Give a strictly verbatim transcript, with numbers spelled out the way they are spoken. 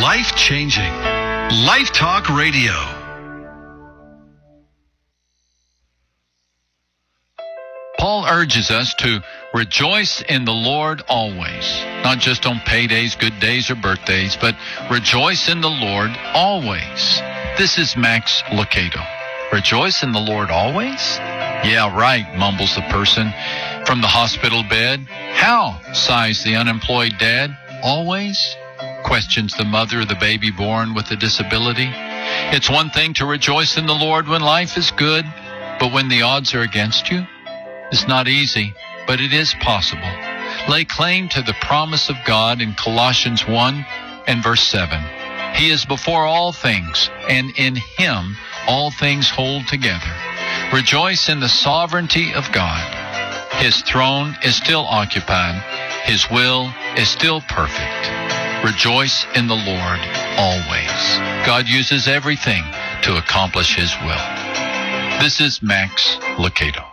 Life-changing. Life Talk Radio. Paul urges us to rejoice in the Lord always, not just on paydays, good days, or birthdays, but rejoice in the Lord always. This is Max Lucado. Rejoice in the Lord always? Yeah, right, mumbles the person from the hospital bed. How, sighs the unemployed dad. Always? Questions the mother of the baby born with a disability. It's one thing to rejoice in the Lord when life is good, but when the odds are against you? It's not easy, but it is possible. Lay claim to the promise of God in Colossians one and verse seven. He is before all things, and in him all things hold together. Rejoice in the sovereignty of God. His throne is still occupied. His will is still perfect. Rejoice in the Lord always. God uses everything to accomplish his will. This is Max Lucado.